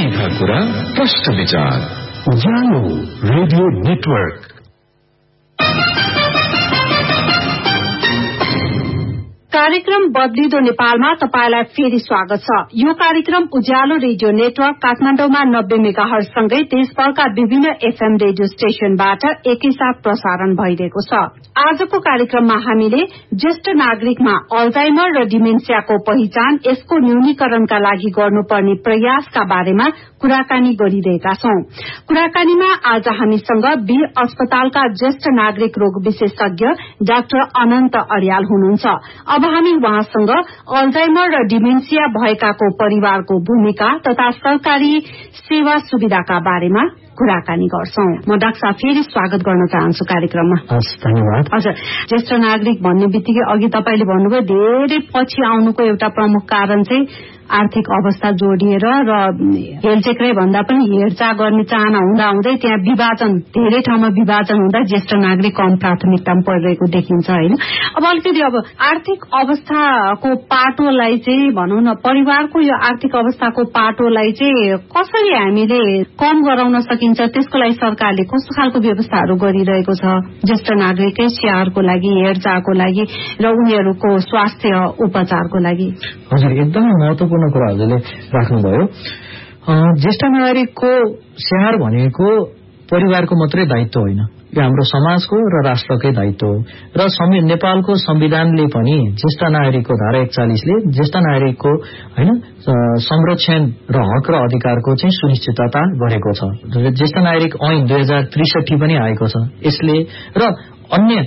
सीधा कुरा प्रश्न विचार उज्यालो रेडियो नेटवर्क। कार्यक्रम बदलिदो नेपालमा तपाईलाई फेरि स्वागत छ। यो कार्यक्रम उज्यालो रेडियो नेटवर्क काठमाडौँमा 90 मेगाहर्ज सँगै देशभरका विभिन्न एफएम रेडियो स्टेशनबाट एकैसाथ प्रसारण भइरहेको छ। आजको कार्यक्रममा हामीले ज्येष्ठ नागरिकमा अल्जाइमर र डिमेन्सियाको पहिचान, यसको न्यूनीकरणका लागि गर्नुपर्ने प्रयासका बारेमा कुराकानी गरिरहेका छौं। कुराकानीमा आज हामीसँग वीर अस्पतालका ज्येष्ठ नागरिक रोग विशेषज्ञ डाक्टर अनन्त अर्याल हुनुहुन्छ। अब हामी उहाँसँग अल्जाइमर र डिमेन्सिया भएकाको परिवारको भूमिका तथा सरकारी सेवा सुविधाका बारेमा कुराकानी गर्छौं। म डाक्टर साहब फेरि स्वागत गर्न चाहन्छु कार्यक्रममा। धन्यवाद। हजुर, ज्येष्ठ नागरिक भन्ने बित्तिकै अघि तपाईले भन्नुभयो धेरै पछि आउनुको एउटा प्रमुख कारण चाहिँ आर्थिक अवस्था जोडिएर र हेलचेक्रै भन्दा पनि हेरचाह गर्ने चाहना हुँदाहुँदै त्यहाँ विभाजन, धेरै ठाउँमा विभाजन हुँदा ज्येष्ठ नागरिक कम प्राथमिकतामा परिरहेको देखिन्छ हैन। अब अलिकति अब आर्थिक अवस्थाको पाटोलाई चाहिँ भनौं न, परिवारको यो आर्थिक अवस्थाको पाटोलाई चाहिँ कसरी हामीले कम गराउन सकिन्छ, त्यसको लागि सरकारले कस्तो खालको व्यवस्थाहरू गरिरहेको छ ज्येष्ठ नागरिकै स्याहारको लागि, हेरचाहको लागि र उनीहरूको स्वास्थ्य उपचारको लागि? हजुर, एकदमै महत्वपूर्ण कुरा हजुरले राख्नुभयो। ज्येष्ठ नागरिकको स्याहार भनेको परिवारको मात्रै दायित्व होइन, यो हाम्रो समाजको र राष्ट्रकै दायित्व हो। र नेपालको संविधानले पनि ज्येष्ठ नागरिकको धारा 41ले ज्येष्ठ नागरिकको हैन संरक्षण र हक र अधिकारको चाहिँ सुनिश्चितता गरेको छ। ज्येष्ठ नागरिक ऐन 2063 पनि आएको छ। यसले र अन्य